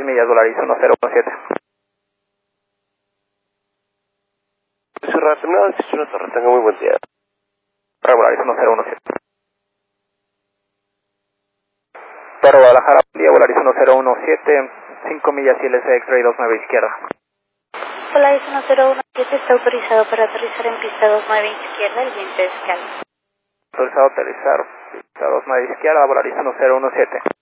millas, Volaris 1017. Cerrar, terminado 18 Torre, tenga muy buen día. Volaris 1017. Torre Guadalajara, buen día, Volaris 1017, 5 millas y LC X-Ray 29 izquierda. Volaris 1017 está autorizado para aterrizar en pista 29 izquierda, el viento es calmo. Autorizado a aterrizar, pista 29 izquierda, Volaris 1017.